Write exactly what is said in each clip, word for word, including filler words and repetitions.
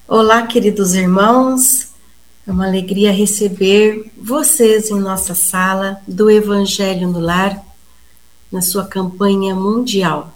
Olá, queridos irmãos, é uma alegria receber vocês em nossa sala do Evangelho no Lar, na sua campanha mundial.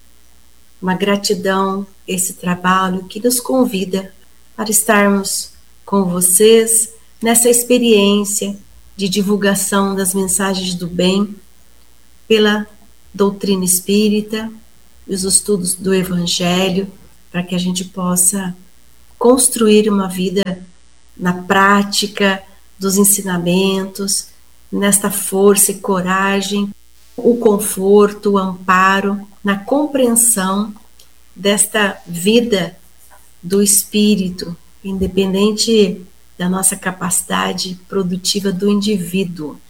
Uma gratidão esse trabalho que nos convida para estarmos com vocês nessa experiência de divulgação das mensagens do bem pela doutrina espírita, os estudos do Evangelho, para que a gente possa construir uma vida na prática dos ensinamentos, nesta força e coragem, o conforto, o amparo, na compreensão desta vida do espírito, independente da nossa capacidade produtiva do indivíduo.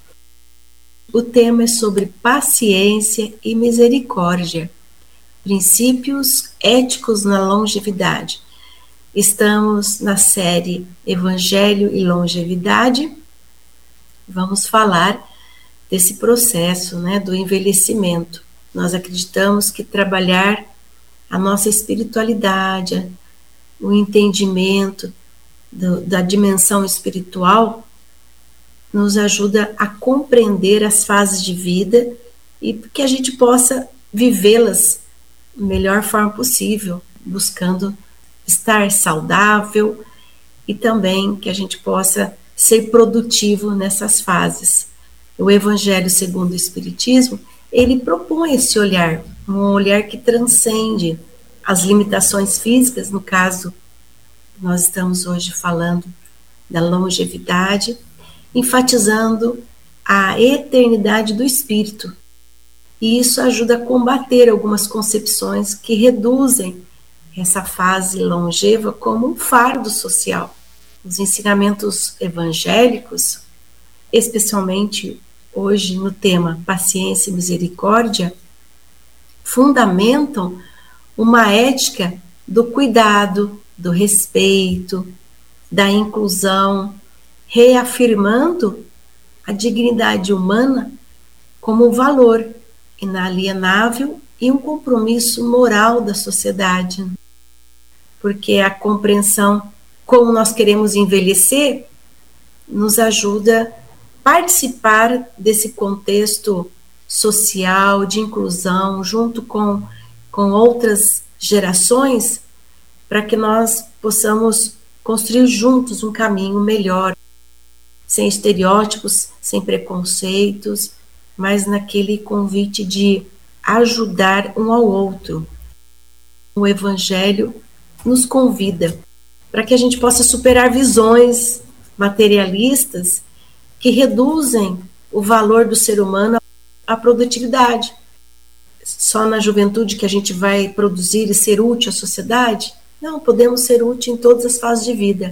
O tema é sobre paciência e misericórdia, princípios éticos na longevidade. Estamos na série Evangelho e Longevidade. Vamos falar desse processo, né, do envelhecimento. Nós acreditamos que trabalhar a nossa espiritualidade, o entendimento do, da dimensão espiritual, nos ajuda a compreender as fases de vida e que a gente possa vivê-las da melhor forma possível, buscando estar saudável e também que a gente possa ser produtivo nessas fases. O Evangelho segundo o Espiritismo, ele propõe esse olhar, um olhar que transcende as limitações físicas. No caso, nós estamos hoje falando da longevidade, enfatizando a eternidade do espírito. E isso ajuda a combater algumas concepções que reduzem essa fase longeva como um fardo social. Os ensinamentos evangélicos, especialmente hoje no tema paciência e misericórdia, fundamentam uma ética do cuidado, do respeito, da inclusão, reafirmando a dignidade humana como um valor inalienável e um compromisso moral da sociedade. Porque a compreensão como nós queremos envelhecer nos ajuda a participar desse contexto social, de inclusão, junto com, com outras gerações, para que nós possamos construir juntos um caminho melhor, sem estereótipos, sem preconceitos, mas naquele convite de ajudar um ao outro. O Evangelho nos convida para que a gente possa superar visões materialistas que reduzem o valor do ser humano à produtividade. Só na juventude que a gente vai produzir e ser útil à sociedade? Não, podemos ser úteis em todas as fases de vida.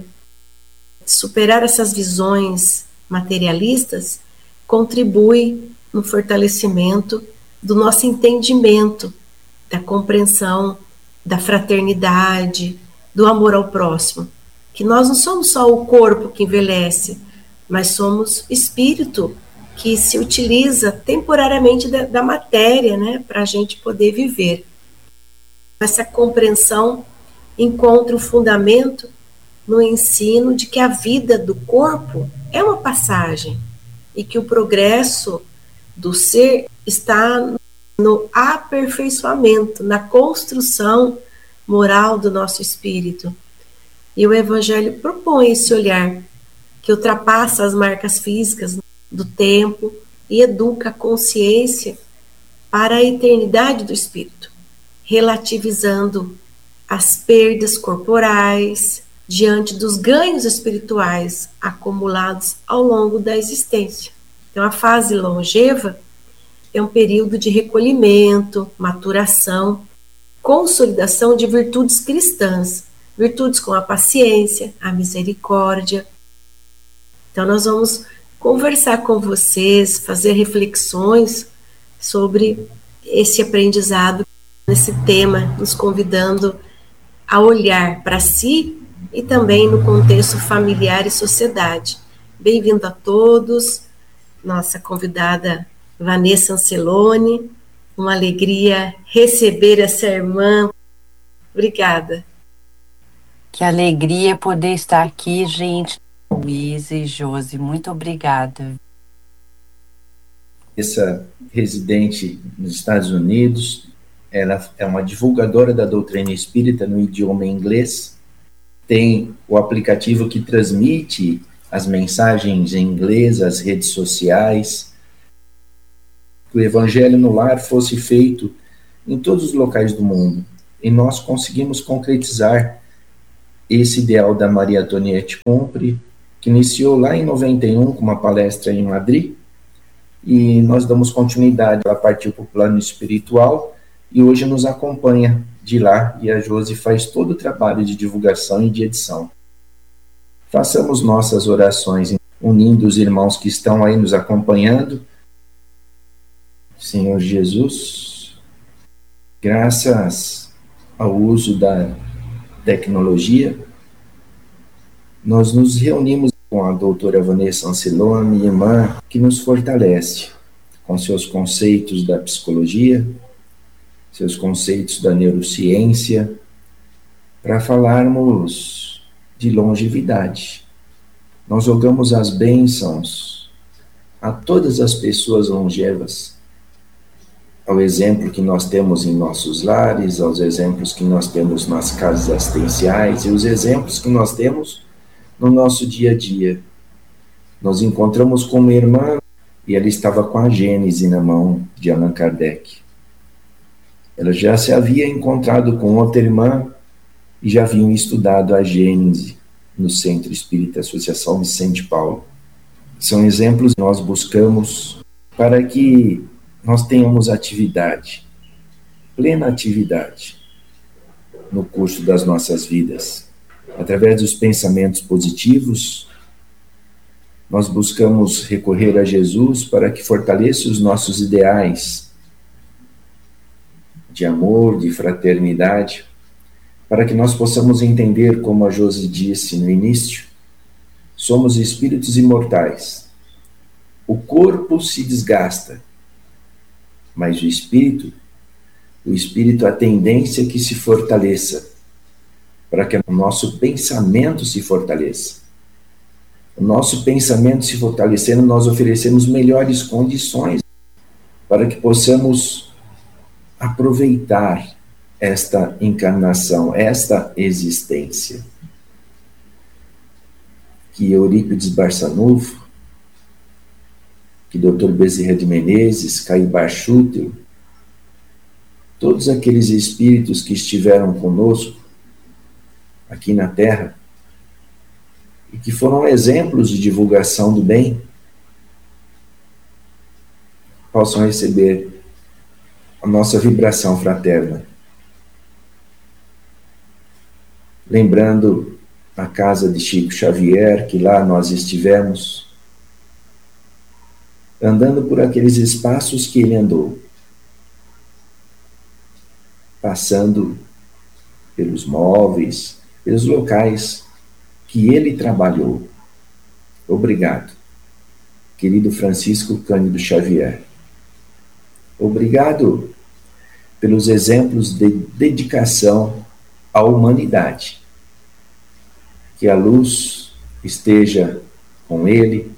Superar essas visões materialistas contribui no fortalecimento do nosso entendimento, da compreensão, da fraternidade, do amor ao próximo. Que nós não somos só o corpo que envelhece, mas somos espírito que se utiliza temporariamente da, da matéria, né, para a gente poder viver. Essa compreensão encontra o fundamento no ensino de que a vida do corpo é uma passagem e que o progresso do ser está no aperfeiçoamento, na construção moral do nosso espírito. E o Evangelho propõe esse olhar que ultrapassa as marcas físicas do tempo e educa a consciência para a eternidade do espírito, relativizando as perdas corporais diante dos ganhos espirituais acumulados ao longo da existência. Então, a fase longeva é um período de recolhimento, maturação, consolidação de virtudes cristãs, virtudes como a paciência, a misericórdia. Então, nós vamos conversar com vocês, fazer reflexões sobre esse aprendizado, esse tema, nos convidando a olhar para si e também no contexto familiar e sociedade. Bem-vindo a todos, nossa convidada Vanessa Ancelone, uma alegria receber essa irmã. Obrigada. Que alegria poder estar aqui, gente. Luísa e Josi, muito obrigada. Essa residente nos Estados Unidos, ela é uma divulgadora da doutrina espírita no idioma inglês, tem o aplicativo que transmite as mensagens em inglês, as redes sociais, que o Evangelho no Lar fosse feito em todos os locais do mundo. E nós conseguimos concretizar esse ideal da Maria Antoniette Compre, que iniciou lá em noventa e um com uma palestra em Madrid, e nós damos continuidade. Ela partiu para o plano espiritual e hoje nos acompanha de lá, e a Josi faz todo o trabalho de divulgação e de edição. Façamos nossas orações unindo os irmãos que estão aí nos acompanhando. Senhor Jesus, graças ao uso da tecnologia, nós nos reunimos com a doutora Vanessa Ancelone, irmã, que nos fortalece com seus conceitos da psicologia, seus conceitos da neurociência, para falarmos de longevidade. Nós jogamos as bênçãos a todas as pessoas longevas, ao exemplo que nós temos em nossos lares, aos exemplos que nós temos nas casas assistenciais e os exemplos que nós temos no nosso dia a dia. Nós encontramos com uma irmã e ela estava com a Gênese na mão de Allan Kardec. Ela já se havia encontrado com outra irmã e já haviam estudado a Gênese no Centro Espírita Associação Vicente Paulo. São exemplos que nós buscamos para que nós tenhamos atividade, plena atividade, no curso das nossas vidas. Através dos pensamentos positivos, nós buscamos recorrer a Jesus para que fortaleça os nossos ideais de amor, de fraternidade, para que nós possamos entender, como a Josi disse no início, somos espíritos imortais. O corpo se desgasta, mas o espírito, o espírito a tendência que se fortaleça, para que o nosso pensamento se fortaleça. O nosso pensamento se fortalecendo, nós oferecemos melhores condições para que possamos aproveitar esta encarnação, esta existência. Que Eurípides Barçanufo, que doutor Bezerra de Menezes, Caibar Schutel, todos aqueles espíritos que estiveram conosco aqui na Terra e que foram exemplos de divulgação do bem, possam receber a nossa vibração fraterna. Lembrando a casa de Chico Xavier, que lá nós estivemos, andando por aqueles espaços que ele andou, passando pelos móveis, pelos locais que ele trabalhou. Obrigado, querido Francisco Cândido Xavier. Obrigado pelos exemplos de dedicação à humanidade. Que a luz esteja com ele,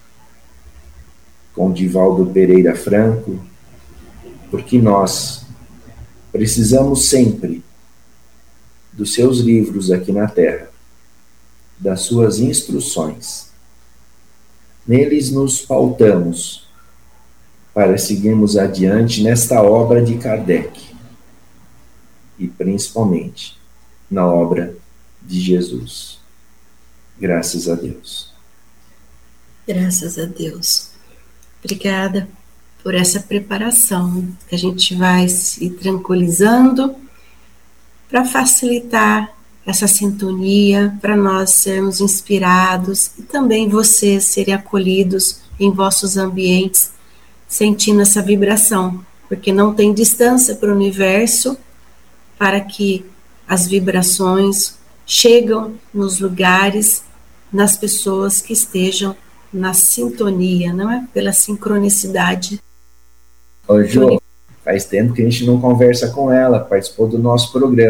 com Divaldo Pereira Franco, porque nós precisamos sempre dos seus livros aqui na Terra, das suas instruções. Neles nos pautamos para seguirmos adiante nesta obra de Kardec e principalmente na obra de Jesus. Graças a Deus. Graças a Deus. Obrigada por essa preparação, que a gente vai se tranquilizando para facilitar essa sintonia, para nós sermos inspirados e também vocês serem acolhidos em vossos ambientes, sentindo essa vibração, porque não tem distância para o universo para que as vibrações chegam nos lugares, nas pessoas que estejam na sintonia, não é? Pela sincronicidade. Ô, Jô, faz tempo que a gente não conversa com ela, participou do nosso programa.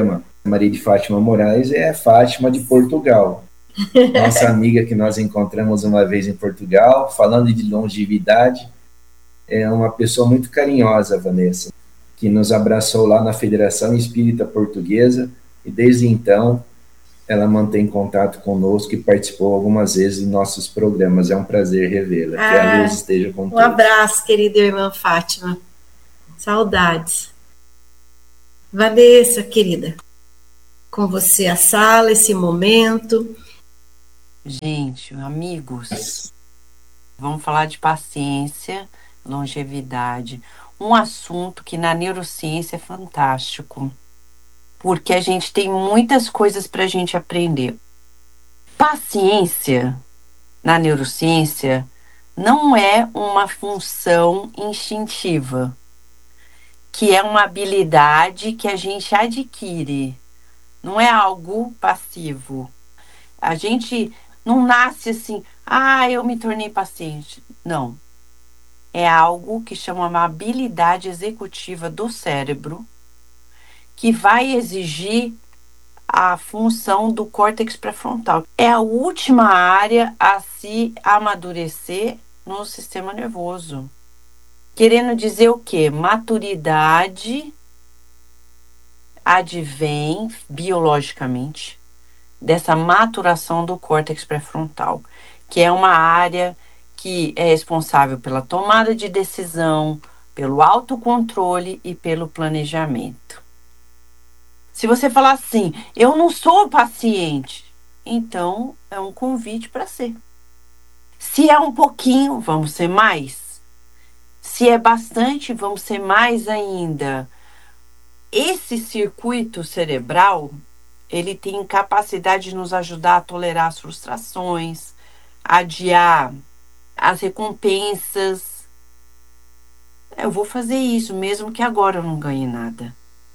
Maria de Fátima Moraes é Fátima de Portugal. Nossa amiga que nós encontramos uma vez em Portugal, falando de longevidade, é uma pessoa muito carinhosa, Vanessa, que nos abraçou lá na Federação Espírita Portuguesa e desde então ela mantém contato conosco e participou algumas vezes em nossos programas. É um prazer revê-la. Ah, que a luz esteja com todos. Um abraço, querida irmã Fátima. Saudades. Vanessa, querida, com você a sala, esse momento. Gente, amigos, vamos falar de paciência, longevidade. Um assunto que na neurociência é fantástico, porque a gente tem muitas coisas para a gente aprender. Paciência, na neurociência, não é uma função instintiva, que é uma habilidade que a gente adquire, não é algo passivo. A gente não nasce assim, ah, eu me tornei paciente. Não. É algo que chama uma habilidade executiva do cérebro, que vai exigir a função do córtex pré-frontal. É a última área a se amadurecer no sistema nervoso. Querendo dizer o quê? Maturidade advém biologicamente dessa maturação do córtex pré-frontal, que é uma área que é responsável pela tomada de decisão, pelo autocontrole e pelo planejamento. Se você falar assim, eu não sou paciente, então é um convite para ser. Se é um pouquinho, vamos ser mais. Se é bastante, vamos ser mais ainda. Esse circuito cerebral, ele tem capacidade de nos ajudar a tolerar as frustrações, adiar as recompensas. Eu vou fazer isso, mesmo que agora eu não ganhe nada.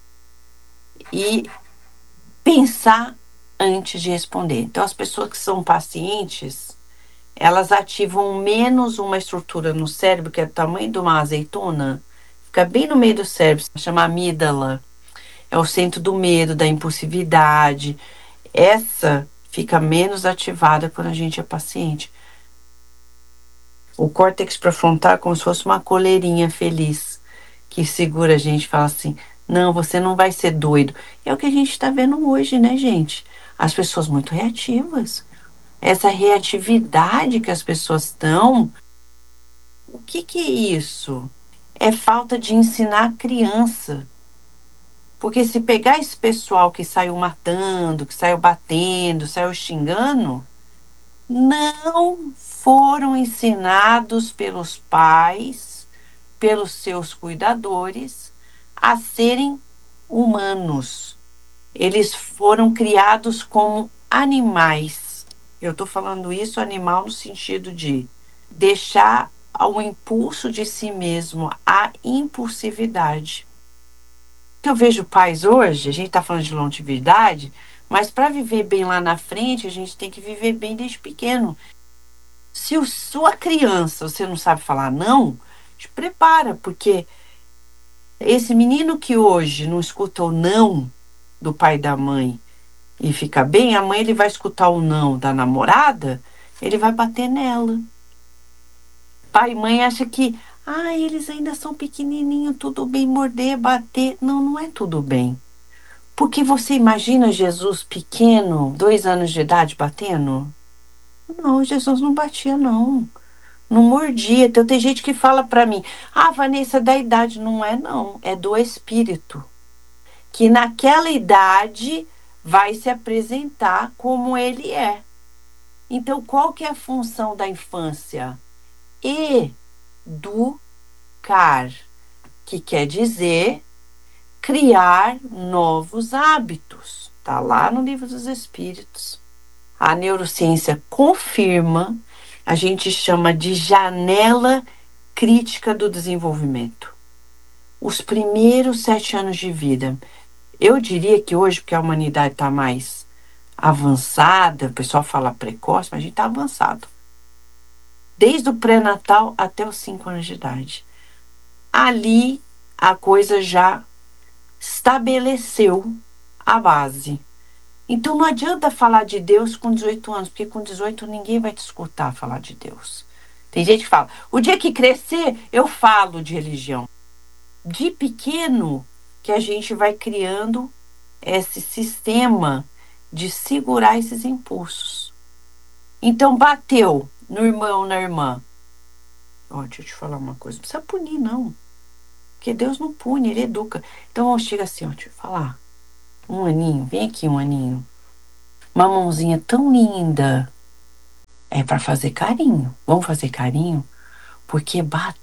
E pensar antes de responder. Então, as pessoas que são pacientes, elas ativam menos uma estrutura no cérebro, que é do tamanho de uma azeitona, fica bem no meio do cérebro, se chama amígdala. É o centro do medo, da impulsividade. Essa fica menos ativada quando a gente é paciente. O córtex pré-frontal é como se fosse uma coleirinha feliz, que segura a gente e fala assim, não, você não vai ser doido. É o que a gente está vendo hoje, né, gente? As pessoas muito reativas. Essa reatividade que as pessoas estão, o que que é isso? É falta de ensinar a criança. Porque se pegar esse pessoal que saiu matando, que saiu batendo, saiu xingando, não foram ensinados pelos pais, pelos seus cuidadores, a serem humanos. Eles foram criados como animais. Eu estou falando isso, animal, no sentido de deixar ao impulso de si mesmo, a impulsividade. Eu vejo pais hoje, a gente está falando de longevidade, mas para viver bem lá na frente, a gente tem que viver bem desde pequeno. Se a sua criança, você não sabe falar não, te prepara, porque esse menino que hoje não escuta o não do pai e da mãe e fica bem, a mãe ele vai escutar o não da namorada, ele vai bater nela. Pai e mãe acha que ah, eles ainda são pequenininhos, tudo bem morder, bater. Não, não é tudo bem. Porque você imagina Jesus pequeno, dois anos de idade, batendo? Não, Jesus não batia, não. Não mordia. Então tem gente que fala pra mim, ah, Vanessa, da idade. Não é, não. É do espírito. Que naquela idade vai se apresentar como ele é. Então, qual que é a função da infância? Educar, que quer dizer criar novos hábitos. Está lá no Livro dos Espíritos. A neurociência confirma, a gente chama de janela crítica do desenvolvimento. Os primeiros sete anos de vida. Eu diria que hoje, porque a humanidade está mais avançada, o pessoal fala precoce, mas a gente está avançado. Desde o pré-natal até os cinco anos de idade. Ali a coisa já estabeleceu a base. Então não adianta falar de Deus com dezoito anos, porque com dezoito ninguém vai te escutar falar de Deus. Tem gente que fala, o dia que crescer, eu falo de religião. De pequeno que a gente vai criando esse sistema de segurar esses impulsos. Então bateu no irmão, na irmã. Ó, deixa eu te falar uma coisa, não precisa punir não. Porque Deus não pune, Ele educa. Então chega assim, ó, deixa eu falar. Um aninho, vem aqui um aninho. Uma mãozinha tão linda. É para fazer carinho. Vamos fazer carinho? Porque bater